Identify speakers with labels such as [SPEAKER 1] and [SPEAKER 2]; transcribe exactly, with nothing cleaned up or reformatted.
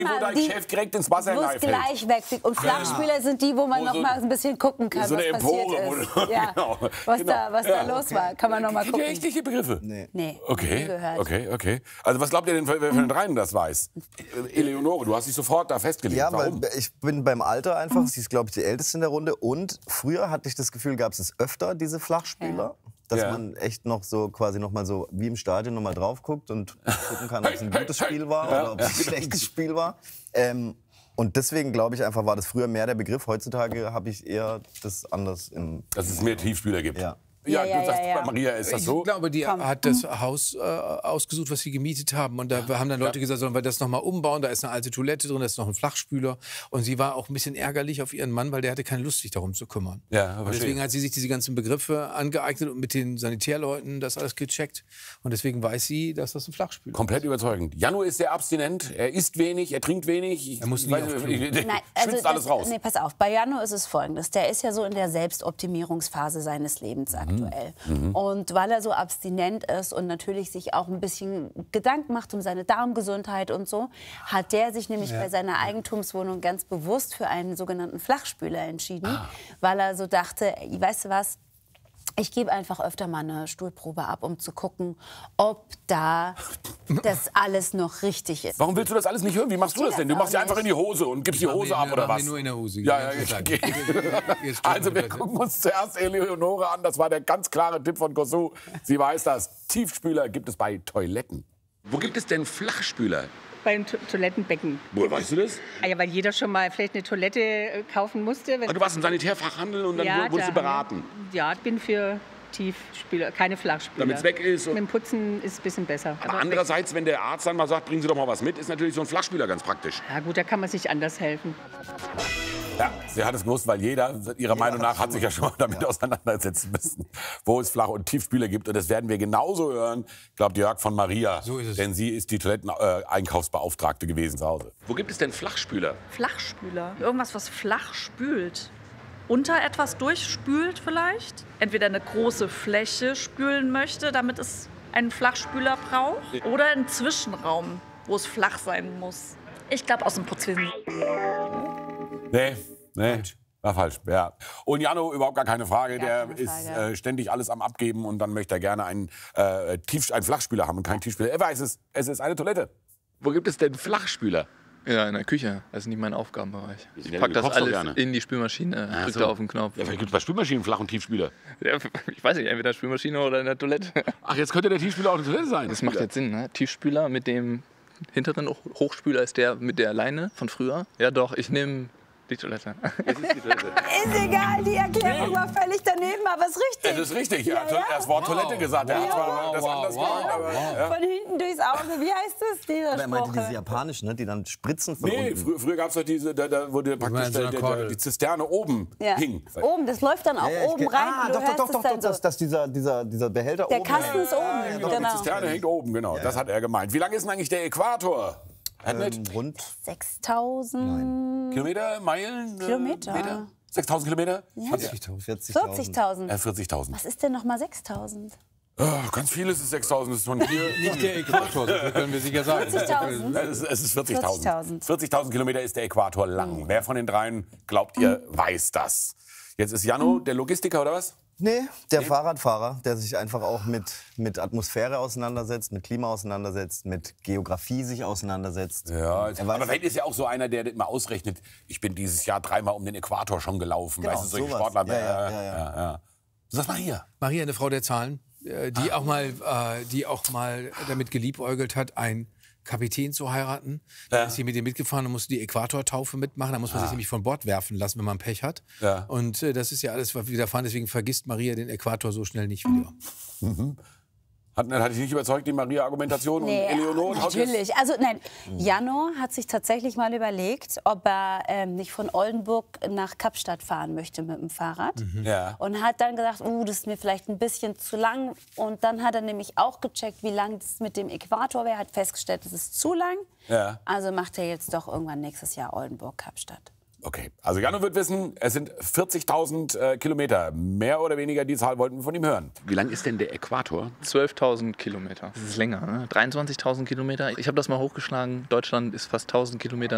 [SPEAKER 1] Wo dein Chef direkt ins Wasser
[SPEAKER 2] Wo es gleich wegfliegt. Und Flachspüler ja. sind die, wo man noch mal ein bisschen gucken kann,
[SPEAKER 1] so
[SPEAKER 2] was
[SPEAKER 1] eine
[SPEAKER 2] passiert
[SPEAKER 1] Empore,
[SPEAKER 2] ist. Ja.
[SPEAKER 1] Genau.
[SPEAKER 2] Was,
[SPEAKER 1] Genau.
[SPEAKER 2] da, was
[SPEAKER 1] ja.
[SPEAKER 2] da los war, kann man noch mal gucken.
[SPEAKER 1] Rechtliche Begriffe?
[SPEAKER 2] Nee. nee
[SPEAKER 1] okay, okay, okay. Also was glaubt ihr denn, wer von den dreien das weiß? Eleonore, du hast dich sofort da festgelegt.
[SPEAKER 3] Ja,
[SPEAKER 1] Warum?
[SPEAKER 3] weil ich bin beim Alter einfach, sie ist, glaube ich, die Älteste in der Runde. Und früher hatte ich das Gefühl, gab es öfter, diese Flachspüler. Ja. Dass ja. man echt noch so quasi noch mal so wie im Stadion noch mal drauf guckt und gucken kann, ob es ein gutes Spiel war oder ob es ein schlechtes Spiel war. Ähm, und deswegen glaube ich einfach, war das früher mehr der Begriff. Heutzutage habe ich eher das anders im...
[SPEAKER 1] Dass es mehr Tiefspüler gibt.
[SPEAKER 3] Ja.
[SPEAKER 1] Ja,
[SPEAKER 2] ja,
[SPEAKER 1] du sagst,
[SPEAKER 2] ja, ja.
[SPEAKER 1] Maria, ist das so?
[SPEAKER 4] Ich glaube, die
[SPEAKER 2] Komm.
[SPEAKER 4] hat das Haus äh, ausgesucht, was sie gemietet haben. Und da haben dann Leute ja. gesagt, sollen wir das noch mal umbauen? Da ist eine alte Toilette drin, da ist noch ein Flachspüler. Und sie war auch ein bisschen ärgerlich auf ihren Mann, weil der hatte keine Lust, sich darum zu kümmern.
[SPEAKER 1] Ja,
[SPEAKER 4] und deswegen hat sie sich diese ganzen Begriffe angeeignet und mit den Sanitärleuten das alles gecheckt. Und deswegen weiß sie, dass das ein Flachspüler ist.
[SPEAKER 1] Komplett überzeugend. Janu ist sehr abstinent. Er isst wenig, er trinkt wenig.
[SPEAKER 4] Er muss nie auf Klo.
[SPEAKER 2] Nein, also
[SPEAKER 1] schwitzt alles
[SPEAKER 2] das,
[SPEAKER 1] raus.
[SPEAKER 2] Nee, pass auf. Bei Janu ist es Folgendes. Der ist ja so in der Selbstoptimierungsphase seines Lebens aktuell.
[SPEAKER 1] Mhm.
[SPEAKER 2] Und weil er so abstinent ist und natürlich sich auch ein bisschen Gedanken macht um seine Darmgesundheit und so, hat der sich nämlich ja. bei seiner Eigentumswohnung ganz bewusst für einen sogenannten Flachspüler entschieden, ah. weil er so dachte, weißt du was, ich gebe einfach öfter mal eine Stuhlprobe ab, um zu gucken, ob da das alles noch richtig ist.
[SPEAKER 1] Warum willst du das alles nicht hören? Wie machst du das denn? Du machst ja einfach in die Hose und gibst die Hose ab, oder was?
[SPEAKER 4] Nur in der Hose.
[SPEAKER 1] Ja, ja, okay. Also wir gucken uns zuerst Eleonore an. Das war der ganz klare Tipp von Kosu. Sie weiß das. Tiefspüler gibt es bei Toiletten. Wo gibt es denn Flachspüler?
[SPEAKER 5] Beim to Toilettenbecken.
[SPEAKER 1] Woher weißt du das?
[SPEAKER 5] Ah ja, weil jeder schon mal vielleicht eine Toilette äh, kaufen musste. Wenn
[SPEAKER 1] Aber du warst im Sanitärfachhandel und dann
[SPEAKER 5] ja,
[SPEAKER 1] wurdest
[SPEAKER 5] da,
[SPEAKER 1] du beraten?
[SPEAKER 5] Ja, ich bin für Tiefspüler, keine Flachspüler.
[SPEAKER 1] Damit es weg ist?
[SPEAKER 5] Mit dem Putzen ist es ein bisschen besser.
[SPEAKER 1] Aber, Aber andererseits, wenn der Arzt dann mal sagt, bringen Sie doch mal was mit, ist natürlich so ein Flachspüler ganz praktisch.
[SPEAKER 5] Ja gut, da kann man sich anders helfen.
[SPEAKER 1] Ja, sie hat es gewusst, weil jeder, ihrer Meinung nach, hat sich ja schon mal damit ja. auseinandersetzen müssen, wo es Flach- und Tiefspüler gibt. Und das werden wir genauso hören, glaubt Jörg, von Maria. So ist es. Denn sie ist die Toiletteneinkaufsbeauftragte gewesen zu Hause. Wo gibt es denn Flachspüler?
[SPEAKER 6] Flachspüler? Irgendwas, was flach spült. Unter etwas durchspült vielleicht. Entweder eine große Fläche spülen möchte, damit es einen Flachspüler braucht. Oder einen Zwischenraum, wo es flach sein muss. Ich glaube aus dem Putzwesen.
[SPEAKER 1] Nee, nee. War falsch, ja. Und Janu, überhaupt gar keine Frage.
[SPEAKER 2] Gar
[SPEAKER 1] der
[SPEAKER 2] keine
[SPEAKER 1] ist
[SPEAKER 2] Frage.
[SPEAKER 1] äh, ständig alles am Abgeben und dann möchte er gerne einen, äh, Tief einen Flachspüler haben und keinen Tiefspüler. Er weiß es, es ist eine Toilette. Wo gibt es denn Flachspüler?
[SPEAKER 7] Ja, in der Küche. Das ist nicht mein Aufgabenbereich. Ich
[SPEAKER 1] Ja,
[SPEAKER 7] pack
[SPEAKER 1] du
[SPEAKER 7] das
[SPEAKER 1] kochst doch
[SPEAKER 7] alles
[SPEAKER 1] gerne.
[SPEAKER 7] in die Spülmaschine,
[SPEAKER 1] Ach
[SPEAKER 7] drück
[SPEAKER 1] so.
[SPEAKER 7] da auf den Knopf.
[SPEAKER 1] Ja, vielleicht gibt es bei Spülmaschinen Flach- und Tiefspüler.
[SPEAKER 7] Ja, ich weiß nicht, entweder Spülmaschine oder in der Toilette.
[SPEAKER 1] Ach, jetzt könnte der Tiefspüler auch eine Toilette sein.
[SPEAKER 7] Das macht jetzt Sinn, ne? Tiefspüler mit dem hinteren Hochspüler ist der mit der Leine von früher. Ja doch, ich nehme die Toilette.
[SPEAKER 1] Das ist die Toilette.
[SPEAKER 2] Ist egal, die Erklärung war völlig daneben, aber es ist richtig.
[SPEAKER 1] Es ist richtig. Er hat
[SPEAKER 2] Ja, ja.
[SPEAKER 1] das Wort Toilette gesagt. Er hat
[SPEAKER 2] Ja.
[SPEAKER 1] zwar das
[SPEAKER 4] Wow,
[SPEAKER 1] anders
[SPEAKER 4] wow,
[SPEAKER 1] gemacht, aber... Ja.
[SPEAKER 2] Von hinten durchs Auge, wie heißt das, dieser
[SPEAKER 3] Aber er meinte
[SPEAKER 2] Spruch?
[SPEAKER 3] diese japanischen, ne, die dann spritzen von
[SPEAKER 1] Nee,
[SPEAKER 3] unten.
[SPEAKER 1] früher, früher gab es doch diese, da, da wurde praktisch
[SPEAKER 4] in so einer
[SPEAKER 1] der, der,
[SPEAKER 4] Kordel.
[SPEAKER 1] die Zisterne oben
[SPEAKER 2] Ja.
[SPEAKER 1] hing.
[SPEAKER 2] Oben, das läuft dann auch
[SPEAKER 3] Ja, ja, ich
[SPEAKER 2] oben
[SPEAKER 3] kenn-
[SPEAKER 2] rein.
[SPEAKER 3] Ah,
[SPEAKER 2] du
[SPEAKER 3] doch, doch,
[SPEAKER 2] hörst
[SPEAKER 3] doch,
[SPEAKER 2] es
[SPEAKER 3] doch,
[SPEAKER 2] dann
[SPEAKER 3] doch, dass,
[SPEAKER 2] so.
[SPEAKER 3] dass dieser, dieser, dieser Behälter
[SPEAKER 2] Der
[SPEAKER 3] oben...
[SPEAKER 2] Kasten ist oben,
[SPEAKER 1] Die
[SPEAKER 2] genau.
[SPEAKER 1] Zisterne hängt oben, genau. Das hat er gemeint. Wie lang ist denn eigentlich der Äquator? Hat
[SPEAKER 3] Ähm,
[SPEAKER 1] nicht?
[SPEAKER 3] rund
[SPEAKER 2] sechstausend
[SPEAKER 1] Kilometer, Meilen? äh,
[SPEAKER 2] Kilometer.
[SPEAKER 1] Meter? sechstausend Kilometer?
[SPEAKER 3] vierzigtausend.
[SPEAKER 2] vierzigtausend.
[SPEAKER 1] Äh, vierzigtausend.
[SPEAKER 2] Was ist denn noch mal sechstausend?
[SPEAKER 1] Oh, ganz viel ist es sechstausend. Das ist von hier.
[SPEAKER 4] Nicht der Äquator, so können wir sicher sagen.
[SPEAKER 2] vierzigtausend.
[SPEAKER 1] Es ist, es ist vierzigtausend.
[SPEAKER 2] vierzigtausend.
[SPEAKER 1] vierzigtausend Kilometer ist der Äquator lang. Wer von den dreien, glaubt ihr, weiß das? Jetzt ist Janu der Logistiker, oder was?
[SPEAKER 3] Nee, der Fahrradfahrer, der sich einfach auch mit, mit Atmosphäre auseinandersetzt, mit Klima auseinandersetzt, mit Geografie sich auseinandersetzt.
[SPEAKER 1] Ja,
[SPEAKER 3] Er weiß-
[SPEAKER 1] aber vielleicht ist ja auch so einer, der immer ausrechnet, ich bin dieses Jahr dreimal um den Äquator schon gelaufen.
[SPEAKER 3] Genau,
[SPEAKER 1] weißt du, solche
[SPEAKER 3] sowas.
[SPEAKER 1] Sportler.
[SPEAKER 3] Ja, ja,
[SPEAKER 1] äh,
[SPEAKER 3] ja, ja.
[SPEAKER 1] ja. Sag mal hier.
[SPEAKER 4] Maria, eine Frau der Zahlen, äh, die, auch mal, äh, die auch mal damit geliebäugelt hat, ein Kapitän zu heiraten.
[SPEAKER 1] Ja.
[SPEAKER 4] Da ist sie mit ihm mitgefahren und musste die Äquatortaufe mitmachen. Da muss man sich nämlich von Bord werfen lassen, wenn man Pech hat.
[SPEAKER 1] Ja.
[SPEAKER 4] Und äh, das ist ja alles, was wir widerfahren. Deswegen vergisst Maria den Äquator so schnell nicht wieder.
[SPEAKER 1] Hat, hat dich nicht überzeugt, die Maria-Argumentation?
[SPEAKER 2] Nee,
[SPEAKER 1] und Eleonore haut jetzt-
[SPEAKER 2] natürlich. Also nein, Jano hat sich tatsächlich mal überlegt, ob er ähm, nicht von Oldenburg nach Kapstadt fahren möchte mit dem Fahrrad.
[SPEAKER 1] Ja.
[SPEAKER 2] Und hat dann gedacht, uh, das ist mir vielleicht ein bisschen zu lang. Und dann hat er nämlich auch gecheckt, wie lang das mit dem Äquator wäre. Hat festgestellt, das ist zu lang.
[SPEAKER 1] Ja.
[SPEAKER 2] Also macht er jetzt doch irgendwann nächstes Jahr Oldenburg-Kapstadt.
[SPEAKER 1] Okay, also Janu wird wissen, es sind vierzigtausend äh, Kilometer. Mehr oder weniger die Zahl wollten wir von ihm hören. Wie lang ist denn der Äquator?
[SPEAKER 7] zwölftausend Kilometer. Das ist länger, ne? dreiundzwanzigtausend Kilometer. Ich habe das mal hochgeschlagen. Deutschland ist fast tausend Kilometer.